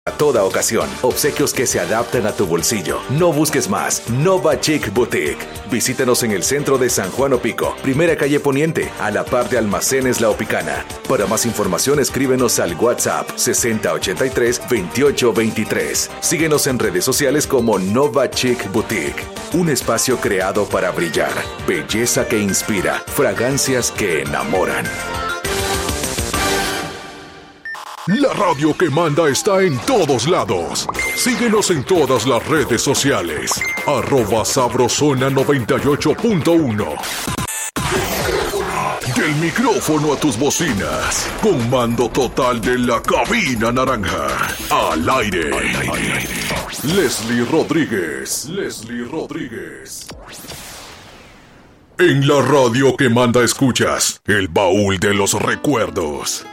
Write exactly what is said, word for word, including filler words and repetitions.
A toda ocasión, obsequios que se adaptan a tu bolsillo. No busques más. Nova Chic Boutique. Visítanos en el centro de San Juan Opico, primera calle Poniente, a la par de Almacenes La Opicana. Para más información, escríbenos al WhatsApp sesenta ochenta y tres veintiocho veintitrés. Síguenos en redes sociales como Nova Chic Boutique. Un espacio creado para brillar. Belleza que inspira. Fragancias que enamoran. La radio que manda está en todos lados. Síguenos en todas las redes sociales. Arroba Sabrosona noventa y ocho punto uno. Del micrófono a tus bocinas. Con mando total de la cabina naranja. Al aire. Al aire. Leslie Rodríguez. Leslie Rodríguez. En la radio que manda escuchas. El baúl de los recuerdos.